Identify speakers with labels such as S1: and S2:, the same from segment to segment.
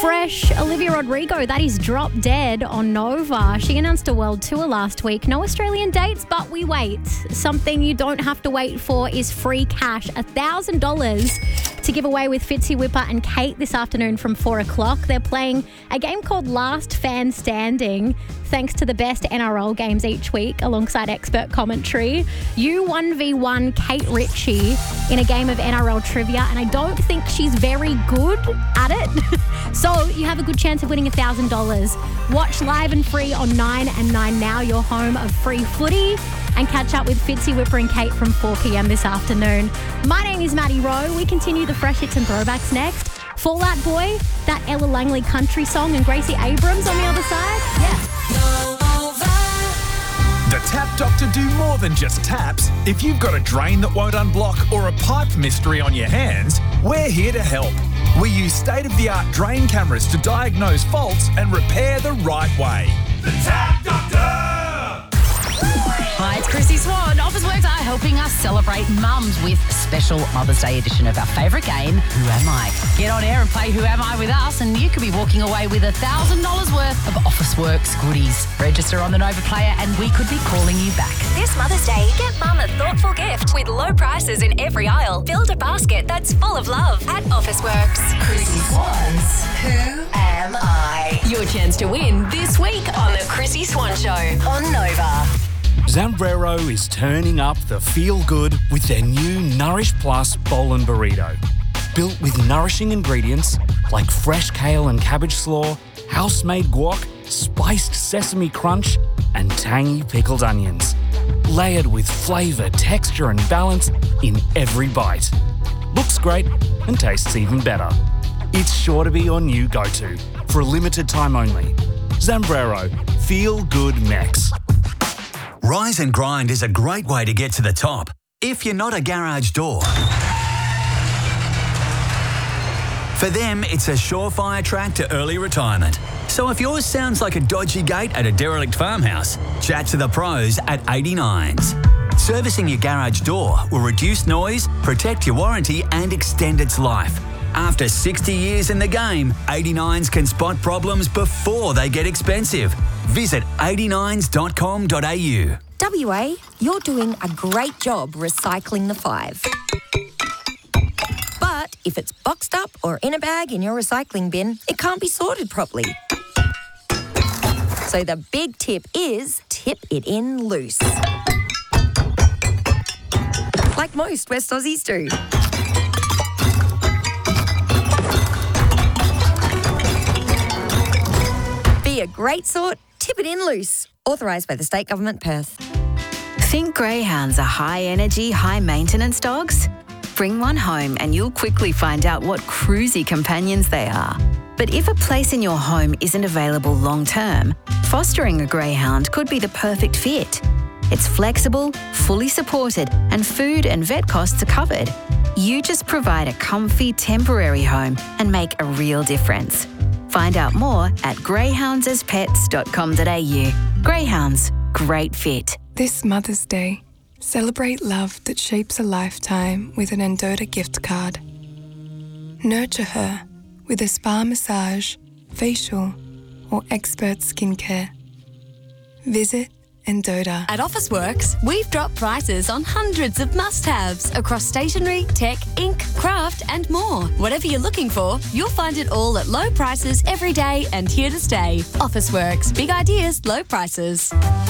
S1: Fresh, Olivia Rodrigo, that is Drop Dead on Nova. She announced a world tour last week. No Australian dates, but we wait. Something you don't have to wait for is free cash, $1,000 to give away with Fitzy Whipper and Kate this afternoon from 4 o'clock. They're playing a game called Last Fan Standing, thanks to the best NRL games each week alongside expert commentary. You 1v1 Kate Ritchie in a game of NRL trivia, and I don't think she's very good at it. So you have a good chance of winning $1,000. Watch live and free on 9 and 9 Now, your home of free footy, and catch up with Fitzy Whipper and Kate from 4 p.m. this afternoon. My name is Maddie Rowe. We continue the fresh hits and throwbacks next. Fall Out Boy, that Ella Langley country song, and Gracie Abrams on the other side. Yeah.
S2: The Tap Doctor do more than just taps. If you've got a drain that won't unblock or a pipe mystery on your hands, we're here to help. We use state-of-the-art drain cameras to diagnose faults and repair the right way. The Tap Doctor!
S3: Hi, it's Chrissy Swan. Officeworks are helping us celebrate mums with a special Mother's Day edition of our favourite game, Who Am I? Get on air and play Who Am I with us, and you could be walking away with $1,000 worth of Officeworks goodies. Register on the Nova Player and we could be calling you back.
S4: This Mother's Day, get Mum a thoughtful gift with low prices in every aisle. Build a basket that's full of love at Officeworks.
S5: Chrissy Swan's Who Am I?
S4: Your chance to win this week on The Chrissy Swan Show on Nova.
S6: Zambrero is turning up the feel-good with their new Nourish Plus Bowl and Burrito. Built with nourishing ingredients like fresh kale and cabbage slaw, house-made guac, spiced sesame crunch, and tangy pickled onions. Layered with flavour, texture and balance in every bite. Looks great and tastes even better. It's sure to be your new go-to for a limited time only. Zambrero, Feel Good Mex.
S7: Rise and Grind is a great way to get to the top if you're not a garage door. For them, it's a surefire track to early retirement. So if yours sounds like a dodgy gate at a derelict farmhouse, chat to the pros at 89s. Servicing your garage door will reduce noise, protect your warranty and extend its life. After 60 years in the game, 89s can spot problems before they get expensive. Visit 89s.com.au.
S8: WA, you're doing a great job recycling the 5. But if it's boxed up or in a bag in your recycling bin, it can't be sorted properly. So the big tip is tip it in loose. Like most West Aussies do. Be a great sort, tip it in loose. Authorised by the State Government, Perth.
S9: Think greyhounds are high-energy, high-maintenance dogs? Bring one home and you'll quickly find out what cruisy companions they are. But if a place in your home isn't available long-term, fostering a greyhound could be the perfect fit. It's flexible, fully supported, and food and vet costs are covered. You just provide a comfy, temporary home and make a real difference. Find out more at greyhoundsaspets.com.au. Greyhounds, great fit.
S10: This Mother's Day, celebrate love that shapes a lifetime with an Endota gift card. Nurture her with a spa massage, facial, or expert skincare. Visit Endota.
S4: At Officeworks, we've dropped prices on hundreds of must-haves across stationery, tech, ink, craft and more. Whatever you're looking for, you'll find it all at low prices every day and here to stay. Officeworks, big ideas, low prices.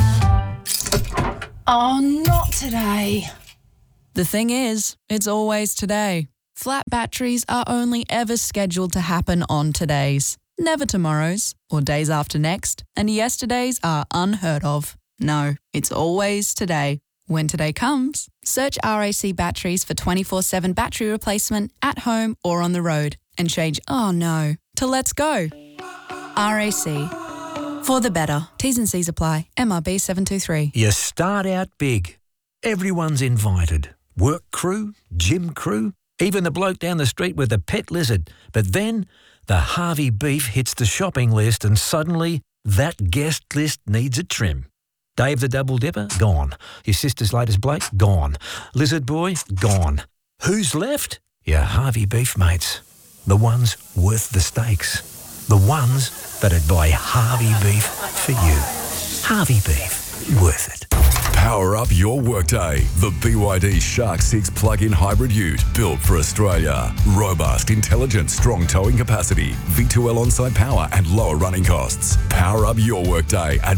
S5: Oh, not today.
S11: The thing is, it's always today. Flat batteries are only ever scheduled to happen on todays, never tomorrows or days after next, and yesterdays are unheard of. No, it's always today. When today comes, search RAC Batteries for 24/7 battery replacement at home or on the road and change "oh no" to "let's go." RAC. For the better. T's and C's apply. MRB 723.
S12: You start out big. Everyone's invited. Work crew, gym crew, even the bloke down the street with the pet lizard. But then the Harvey beef hits the shopping list and suddenly that guest list needs a trim. Dave the Double Dipper? Gone. Your sister's latest bloke? Gone. Lizard Boy? Gone. Who's left? Your Harvey beef mates. The ones worth the stakes. The ones that'd buy Harvey beef for you. Harvey beef, worth it.
S13: Power up your workday. The BYD Shark 6 plug-in hybrid ute built for Australia. Robust, intelligent, strong towing capacity, V2L on-site power and lower running costs. Power up your workday at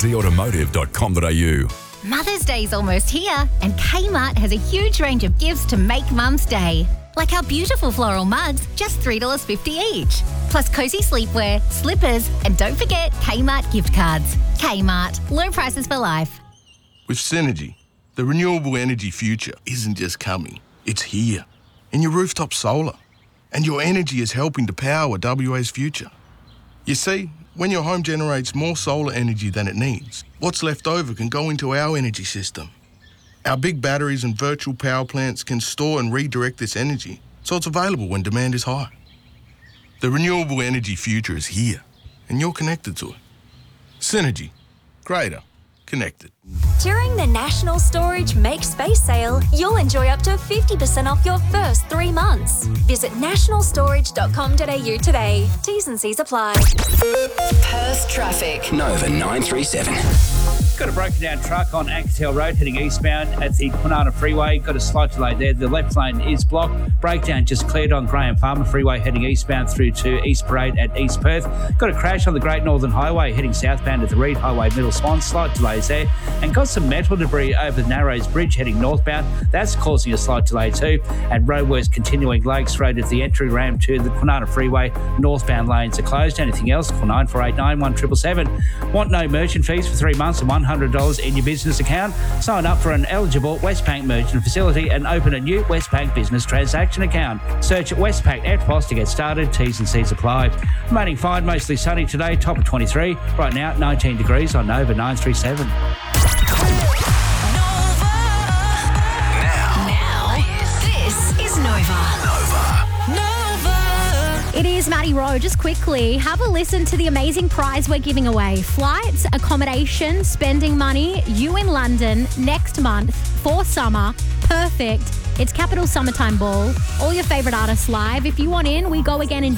S13: bydautomotive.com.au.
S14: Mother's Day's almost here, and Kmart has a huge range of gifts to make Mum's Day. Like our beautiful floral mugs, just $3.50 each. Plus cosy sleepwear, slippers, and don't forget Kmart gift cards. Kmart, low prices for life.
S15: With Synergy, the renewable energy future isn't just coming, it's here. In your rooftop solar. And your energy is helping to power WA's future. You see, when your home generates more solar energy than it needs, what's left over can go into our energy system. Our big batteries and virtual power plants can store and redirect this energy so it's available when demand is high. The renewable energy future is here, and you're connected to it. Synergy. Greater. Connected.
S16: During the National Storage Make Space sale, you'll enjoy up to 50% off your first 3 months. Visit nationalstorage.com.au today. T's and C's apply.
S5: Perth traffic.
S17: Nova 937.
S18: Got a broken down truck on Ancatel Road heading eastbound at the Kwinana Freeway. Got a slight delay there. The left lane is blocked. Breakdown just cleared on Graham Farmer Freeway heading eastbound through to East Parade at East Perth. Got a crash on the Great Northern Highway heading southbound at the Reed Highway Middle Swan. Slight delays there. And got some metal debris over the Narrows Bridge heading northbound. That's causing a slight delay too. And roadworks continuing Lakes Road at the entry ramp to the Kwinana Freeway. Northbound lanes are closed. Anything else? Call 9489 1777. Want no merchant fees for 3 months and $100 in your business account? Sign up for an eligible Westpac merchant facility and open a new Westpac business transaction account. Search Westpac EFTPOS to get started. T's and C's apply. Remaining fine, mostly sunny today, top of 23. Right now, 19 degrees on Nova 937.
S5: Now, this is Nova.
S1: It is Maddie Rowe. Just quickly, have a listen to the amazing prize we're giving away. Flights, accommodation, spending money, you in London next month for summer. Perfect. It's Capital Summertime Ball. All your favourite artists live. If you want in, we go again in